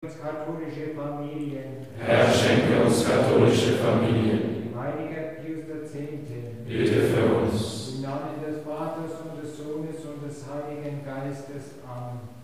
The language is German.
Katholische Familien. Herr, schenke uns katholische Familien. Heiliger Pius X. Bitte für uns. Im Namen des Vaters und des Sohnes und des Heiligen Geistes. Amen.